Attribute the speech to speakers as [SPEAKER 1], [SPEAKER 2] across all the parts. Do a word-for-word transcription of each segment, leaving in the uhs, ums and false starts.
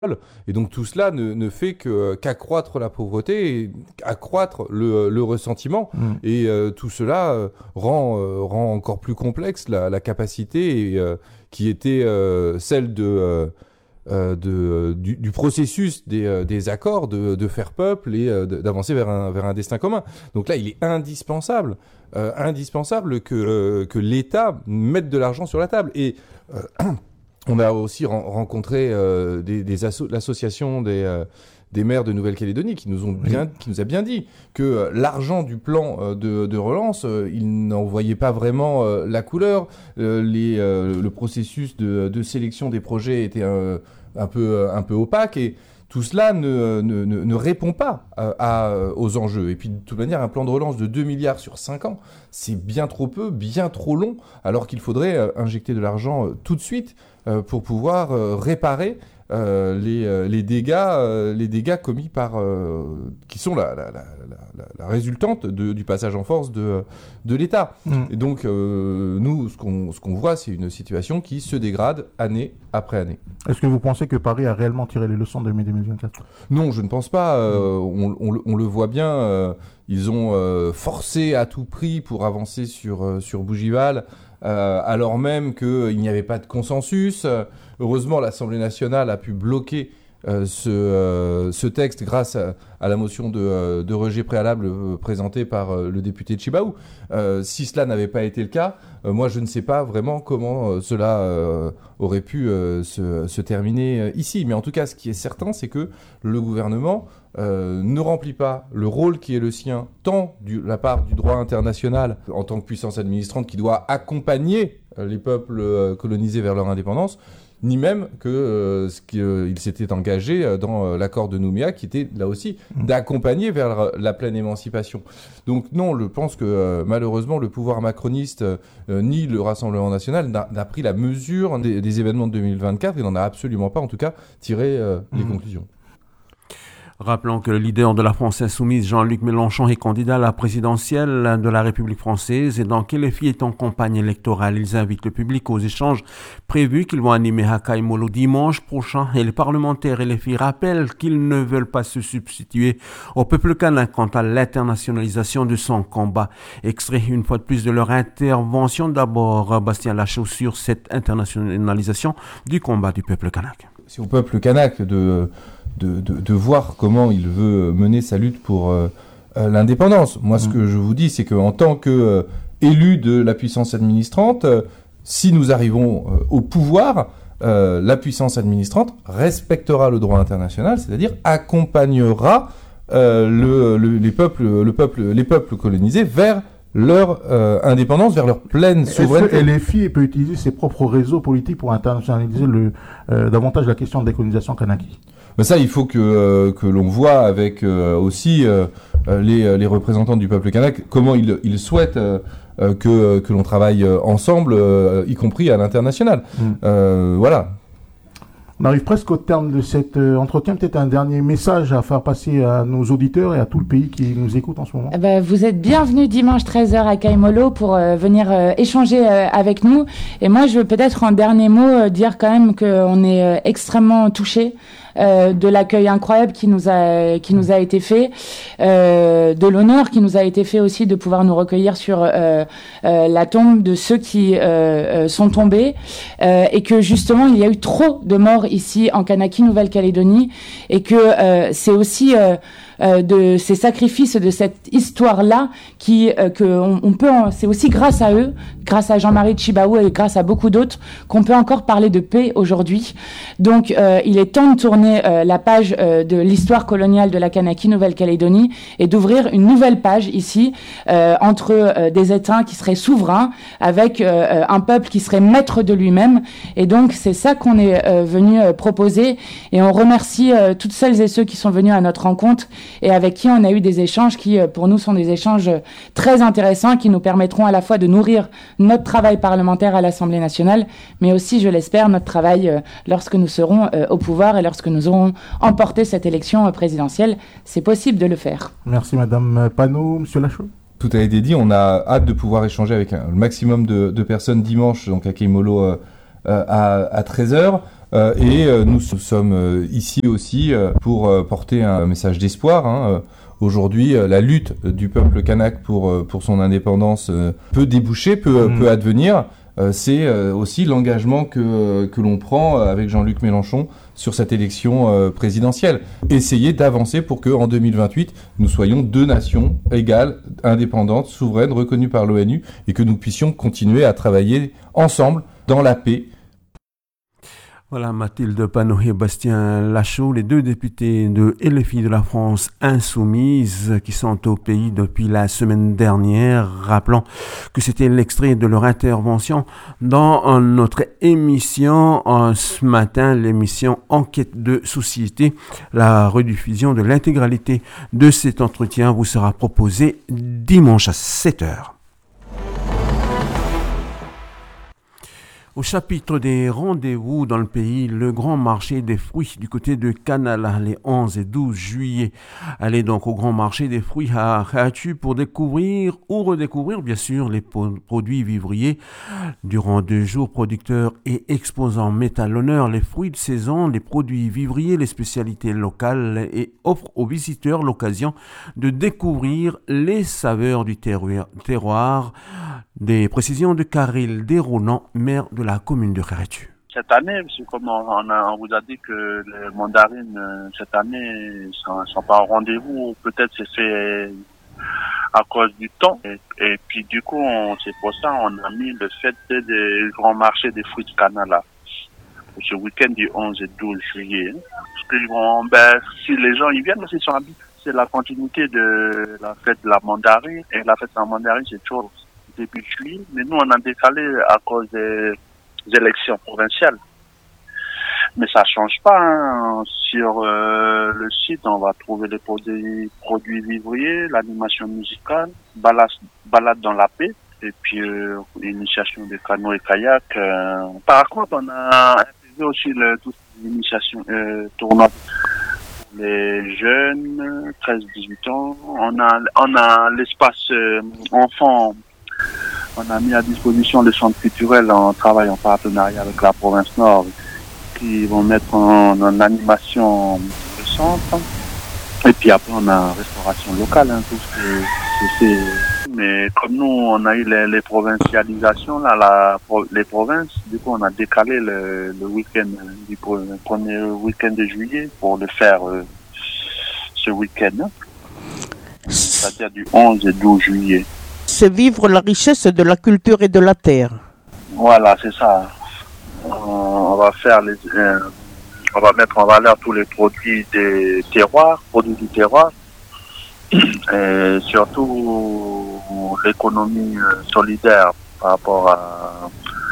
[SPEAKER 1] Et donc tout cela ne, ne fait que, qu'accroître la pauvreté, et accroître le, le ressentiment. Mmh. Et euh, tout cela euh, rend, euh, rend encore plus complexe la, la capacité et, euh, qui était euh, celle de, euh, euh, de, du, du processus des, euh, des accords, de, de faire peuple et euh, d'avancer vers un, vers un destin commun. Donc là, il est indispensable, euh, indispensable que, euh, que l'État mette de l'argent sur la table. Et euh, on a aussi ren- rencontré euh, des, des asso- l'association des, euh, des maires de Nouvelle-Calédonie qui nous ont bien, oui. qui nous a bien dit que euh, l'argent du plan euh, de, de relance, euh, ils n'en voyaient pas vraiment euh, la couleur. Euh, les, euh, le processus de, de sélection des projets était un, un peu, un peu opaque et tout cela ne, ne, ne, ne répond pas à, à, aux enjeux. Et puis, de toute manière, un plan de relance de deux milliards sur cinq ans, c'est bien trop peu, bien trop long, alors qu'il faudrait euh, injecter de l'argent euh, tout de suite euh, pour pouvoir euh, réparer euh, les, euh, les, dégâts, euh, les dégâts commis par... Euh, qui sont la, la, la, la, la résultante de, du passage en force de, de l'État. Mmh. Et donc, euh, nous, ce qu'on, ce qu'on voit, c'est une situation qui se dégrade année après année.
[SPEAKER 2] Est-ce que vous pensez que Paris a réellement tiré les leçons de mai deux mille vingt-quatre ?
[SPEAKER 1] Non, je ne pense pas. Euh, on, on, on le voit bien. Euh, ils ont euh, forcé à tout prix pour avancer sur, euh, sur Bougival, euh, alors même qu'il n'y avait pas de consensus. Heureusement, l'Assemblée nationale a pu bloquer euh, ce, euh, ce texte grâce à, à la motion de, euh, de rejet préalable euh, présentée par euh, le député Tchibaou. Euh, si cela n'avait pas été le cas, euh, moi je ne sais pas vraiment comment euh, cela euh, aurait pu euh, se, se terminer euh, ici. Mais en tout cas, ce qui est certain, c'est que le gouvernement euh, ne remplit pas le rôle qui est le sien, tant de la part du droit international en tant que puissance administrante qui doit accompagner euh, les peuples euh, colonisés vers leur indépendance, ni même que euh, ce qu'il euh, s'était engagé euh, dans euh, l'accord de Nouméa, qui était là aussi mmh. d'accompagner vers la, la pleine émancipation. Donc non, je pense que euh, malheureusement le pouvoir macroniste euh, ni le Rassemblement national n'a, n'a pris la mesure des, des événements de deux mille vingt-quatre et n'en a absolument pas, en tout cas, tiré euh, mmh. les conclusions.
[SPEAKER 3] Rappelons que le leader de la France insoumise, Jean-Luc Mélenchon, est candidat à la présidentielle de la République française et dans L F I est en campagne électorale. Ils invitent le public aux échanges prévus qu'ils vont animer à Kaye Molo dimanche prochain. Et les parlementaires L F I rappellent qu'ils ne veulent pas se substituer au peuple kanak quant à l'internationalisation de son combat. Extrait une fois de plus de leur intervention. D'abord, Bastien Lachaud sur cette internationalisation du combat du peuple kanak.
[SPEAKER 1] C'est au peuple kanak de... De, de, de voir comment il veut mener sa lutte pour euh, euh, l'indépendance. Moi, ce mmh. que je vous dis, c'est qu'en tant qu'élu euh, de la puissance administrante, euh, si nous arrivons euh, au pouvoir, euh, la puissance administrante respectera le droit international, c'est-à-dire accompagnera euh, le, le, les, peuples, le peuple, les peuples colonisés vers leur euh, indépendance, vers leur pleine souveraineté.
[SPEAKER 2] Est-ce que L F I peut utiliser ses propres réseaux politiques pour internationaliser le, euh, davantage la question de décolonisation kanaki ?
[SPEAKER 1] Mais ça, il faut que, euh, que l'on voit avec euh, aussi euh, les, les représentants du peuple kanak comment ils, ils souhaitent euh, que, que l'on travaille ensemble, euh, y compris à l'international. Mmh. Euh, voilà.
[SPEAKER 2] On arrive presque au terme de cet euh, entretien. Peut-être un dernier message à faire passer à nos auditeurs et à tout le pays qui nous écoute en ce moment.
[SPEAKER 4] Eh ben, vous êtes bienvenus dimanche treize heures à Kaye Molo pour euh, venir euh, échanger euh, avec nous. Et moi, je veux peut-être en dernier mot euh, dire quand même qu'on est euh, extrêmement touchés Euh, de l'accueil incroyable qui nous a qui nous a été fait, euh, de l'honneur qui nous a été fait aussi de pouvoir nous recueillir sur euh, euh, la tombe de ceux qui euh, euh, sont tombés euh, et que justement il y a eu trop de morts ici en Kanaki, Nouvelle-Calédonie, et que euh, c'est aussi euh, euh, de ces sacrifices, de cette histoire-là qui euh, que on, on peut en, c'est aussi grâce à eux, grâce à Jean-Marie Tchibaou et grâce à beaucoup d'autres qu'on peut encore parler de paix aujourd'hui. Donc euh, il est temps de tourner Euh, la page euh, de l'histoire coloniale de la Kanaki Nouvelle-Calédonie et d'ouvrir une nouvelle page ici euh, entre euh, des États qui seraient souverains avec euh, un peuple qui serait maître de lui-même. Et donc c'est ça qu'on est euh, venu euh, proposer, et on remercie euh, toutes celles et ceux qui sont venus à notre rencontre et avec qui on a eu des échanges qui euh, pour nous sont des échanges très intéressants qui nous permettront à la fois de nourrir notre travail parlementaire à l'Assemblée nationale, mais aussi, je l'espère, notre travail euh, lorsque nous serons euh, au pouvoir et lorsque nous aurons emporté cette élection présidentielle. C'est possible de le faire.
[SPEAKER 2] Merci Madame Panot. Monsieur Lachaud.
[SPEAKER 1] Tout a été dit. On a hâte de pouvoir échanger avec un, le maximum de, de personnes dimanche, donc à Kaye Molo euh, à, à treize heures. Euh, et euh, nous, nous sommes euh, ici aussi euh, pour euh, porter un message d'espoir. Hein. Aujourd'hui, euh, la lutte du peuple kanak pour, euh, pour son indépendance euh, peut déboucher, peut, mmh. peut advenir. Euh, c'est euh, aussi l'engagement que, que l'on prend avec Jean-Luc Mélenchon sur cette élection euh, présidentielle. Essayer d'avancer pour qu'en deux mille vingt-huit, nous soyons deux nations égales, indépendantes, souveraines, reconnues par l'ONU, et que nous puissions continuer à travailler ensemble dans la paix.
[SPEAKER 3] Voilà, Mathilde Panot et Bastien Lachaud, les deux députés de L F I de la France Insoumise qui sont au pays depuis la semaine dernière. Rappelons que c'était l'extrait de leur intervention dans notre émission ce matin, l'émission Enquête de société. La rediffusion de l'intégralité de cet entretien vous sera proposée dimanche à sept heures. Au chapitre des rendez-vous dans le pays, le grand marché des fruits du côté de Kanala les onze et douze juillet. Allez donc au grand marché des fruits à Khayatu pour découvrir ou redécouvrir bien sûr les po- produits vivriers. Durant deux jours, producteurs et exposants mettent à l'honneur les fruits de saison, les produits vivriers, les spécialités locales et offrent aux visiteurs l'occasion de découvrir les saveurs du terroir. terroir. Des précisions de Karil Desronan, maire de la commune de Khayatu.
[SPEAKER 5] Cette année, parce que comme on, a, on vous a dit que les mandarines cette année sont, sont pas au rendez-vous, peut-être c'est fait à cause du temps. Et, et puis du coup, on, c'est pour ça on a mis le fait des grands marchés des fruits de Kanala pour ce week-end du onze et douze juillet. Parce qu'ils vont, ben, si les gens ils viennent, ils sont habitués. C'est la continuité de la fête de la mandarine. Et la fête de la mandarine, c'est toujours début juillet, mais nous on a décalé à cause des élections provinciales. Mais ça change pas, hein. Sur euh, le site, on va trouver les produits, produits vivriers, l'animation musicale, balade, balade dans la paix, et puis euh, l'initiation des canots et kayaks. Euh. Par contre, on a intégré aussi le, toutes les initiations euh, tournois pour les jeunes, treize à dix-huit ans. On a, on a l'espace euh, enfant. On a mis à disposition le centre culturel en travail en partenariat avec la province Nord qui vont mettre en, en animation le centre. Et puis après on a restauration locale, hein, tout ce que c'est. Mais comme nous on a eu les, les provincialisations, là, la, les provinces, du coup on a décalé le, le week-end du premier week-end de juillet pour le faire euh, ce week-end, hein, c'est-à-dire du onze et douze juillet.
[SPEAKER 6] C'est vivre la richesse de la culture et de la terre.
[SPEAKER 5] Voilà, c'est ça. On va faire les, euh, on va mettre en valeur tous les produits des terroirs, produits du terroir, et surtout l'économie solidaire par rapport à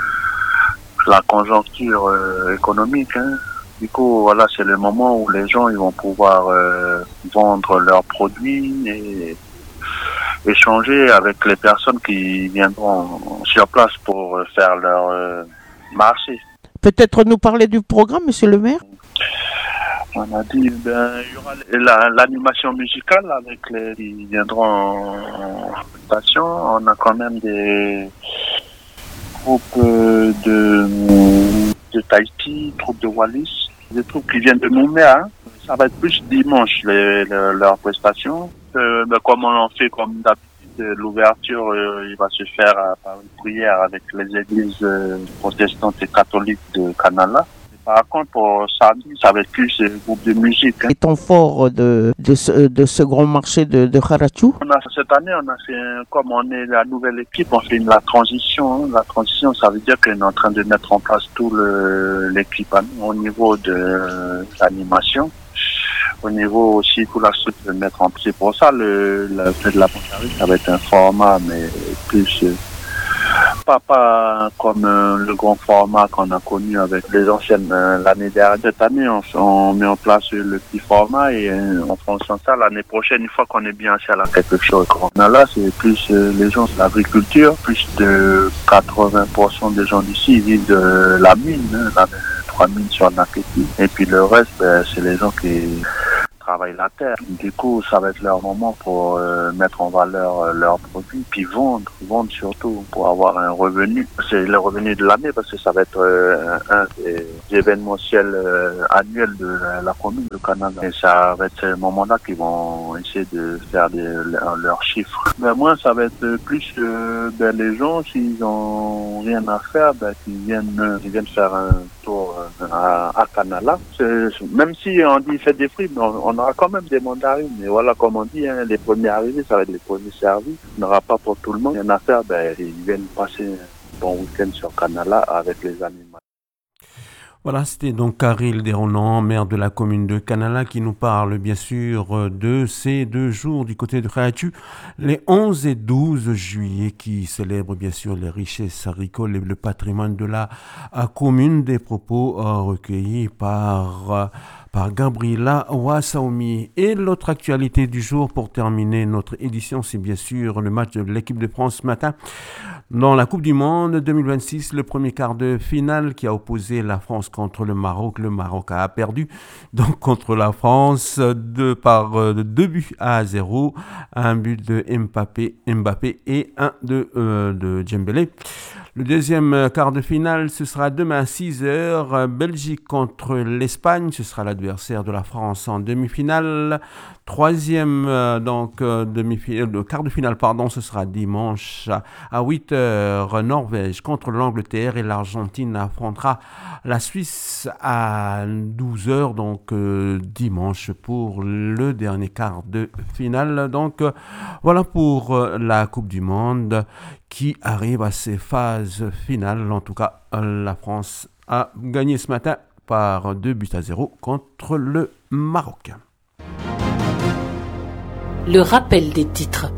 [SPEAKER 5] la conjoncture euh, économique. Hein. Du coup, voilà, c'est le moment où les gens ils vont pouvoir euh, vendre leurs produits et échanger avec les personnes qui viendront sur place pour faire leur euh, marché.
[SPEAKER 6] Peut-être nous parler du programme, monsieur le maire?
[SPEAKER 5] On a dit, ben, il y aura la, l'animation musicale avec les qui viendront en prestation. On a quand même des groupes de, de Tahiti, troupes de Wallis, des troupes qui viennent de Nouméa. Hein. Ça va être plus dimanche, les, les, leurs prestations. Euh, ben, comme on en fait comme d'habitude, l'ouverture euh, il va se faire euh, par une prière avec les églises euh, protestantes et catholiques de Kanala. Par contre, pour samedi, ça va être plus un groupe de musique. Hein.
[SPEAKER 6] Les temps forts de, de, ce, de ce grand marché de, de Khayatu.
[SPEAKER 5] On a, cette année, on a fait, comme on est la nouvelle équipe, on fait la transition. Hein. La transition, ça veut dire qu'on est en train de mettre en place tout le, l'équipe hein, au niveau de euh, l'animation. Au niveau aussi, tout la suite de mettre en place. C'est pour ça, le, le fait de la mandarine, ça va être un format, mais plus, euh, pas, pas comme euh, le grand format qu'on a connu avec les anciennes euh, l'année dernière. Cette année, on, on met en place le petit format et euh, en fonction de ça, l'année prochaine, une fois qu'on est bien installé à quelque chose. On a là, c'est plus euh, les gens de l'agriculture, plus de quatre-vingts pour cent des gens d'ici vivent de la mine, hein, la, trois mines sur Naketi. Et puis le reste, ben, c'est les gens qui travaillent la terre. Du coup, ça va être leur moment pour euh, mettre en valeur euh, leurs produits, puis vendre, vendre surtout pour avoir un revenu. C'est le revenu de l'année parce que ça va être euh, un des événementiels euh, annuels de la commune de Canada. Et ça va être ce moment-là qu'ils vont essayer de faire des, leurs chiffres. Ben moi, ça va être plus euh, ben les gens, s'ils ont rien à faire, ben qu'ils viennent, ils viennent faire un tour euh, à, à Canala. C'est, même si on dit faites des fruits, on, on aura quand même des mandarines. Mais voilà, comme on dit, hein, les premiers arrivés, ça va être les premiers servis. On n'aura pas pour tout le monde. Rien à faire, ben ils viennent passer un bon week-end sur Canala avec les animaux.
[SPEAKER 3] Voilà, c'était donc Karil Desronan, maire de la commune de Canala, qui nous parle bien sûr de ces deux jours du côté de Khayatu, les onze et douze juillet, qui célèbrent bien sûr les richesses agricoles et le patrimoine de la commune. Des propos recueillis par... par Gabriela Wassaoumi. Et l'autre actualité du jour pour terminer notre édition, c'est bien sûr le match de l'équipe de France ce matin dans la Coupe du Monde deux mille vingt-six, le premier quart de finale qui a opposé la France contre le Maroc. Le Maroc a perdu donc contre la France de, par deux buts à zéro, un but de Mbappé, Mbappé et un de, euh, de Dembélé. Le deuxième quart de finale, ce sera demain à six heures, Belgique contre l'Espagne, ce sera l'adversaire de la France en demi-finale. Troisième euh, donc euh, demi-finale, le quart de finale pardon, ce sera dimanche à huit heures, Norvège contre l'Angleterre et l'Argentine affrontera la Suisse à douze heures, donc euh, dimanche pour le dernier quart de finale. Donc euh, voilà pour euh, la Coupe du Monde qui arrive à ses phases finales. En tout cas, la France a gagné ce matin par deux buts à zéro contre le Maroc.
[SPEAKER 7] Le rappel des titres.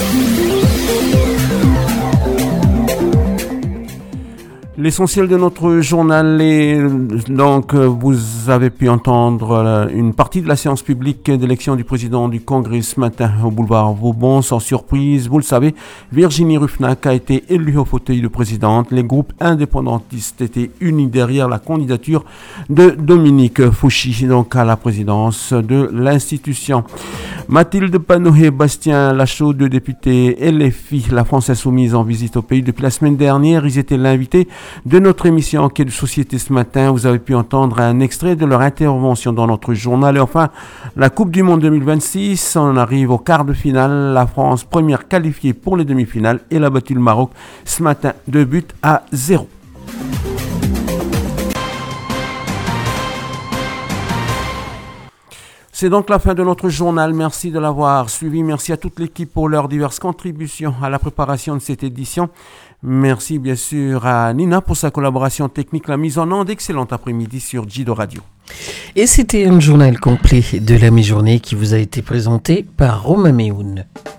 [SPEAKER 3] L'essentiel de notre journal est donc vous avez pu entendre une partie de la séance publique d'élection du président du Congrès ce matin au boulevard Vauban. Sans surprise, vous le savez, Virginie Ruffnack a été élue au fauteuil de présidente. Les groupes indépendantistes étaient unis derrière la candidature de Dominique Fouchy, donc à la présidence de l'institution. Mathilde Panot et Bastien Lachaud, deux députés L F I, la France Insoumise, en visite au pays depuis la semaine dernière. Ils étaient l'invité de notre émission Enquête de société ce matin. Vous avez pu entendre un extrait de leur intervention dans notre journal. Et enfin, la Coupe du Monde deux mille vingt-six, on arrive au quart de finale. La France, première qualifiée pour les demi-finales, elle a battu le Maroc ce matin, deux buts à zéro. C'est donc la fin de notre journal. Merci de l'avoir suivi. Merci à toute l'équipe pour leurs diverses contributions à la préparation de cette édition. Merci bien sûr à Nina pour sa collaboration technique, la mise en onde. Excellent après-midi sur Jido Radio.
[SPEAKER 7] Et c'était un journal complet de la mi-journée qui vous a été présenté par Romain Méhoun.